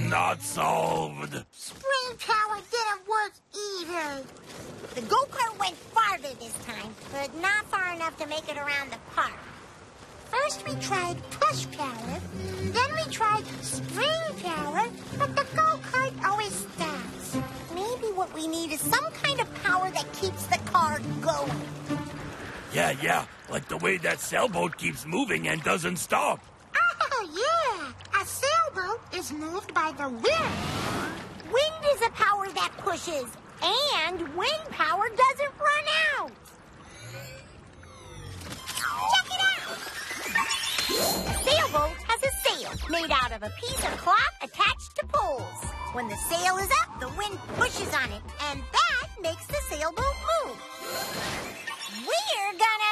Not solved. Spring power didn't work either. The go-kart went farther this time, but not far enough to make it around the park. First we tried push power, then we tried spring power, but the go-kart always stops. Maybe what we need is some kind of power that keeps the car going. Yeah, like the way that sailboat keeps moving and doesn't stop. Oh, yeah. A sailboat is moved by the wind. Wind is a power that pushes, and wind power doesn't run out. Check it out. A sailboat has a sail made out of a piece of cloth attached to poles. When the sail is up, the wind pushes on it, and that makes the sailboat move. We're gonna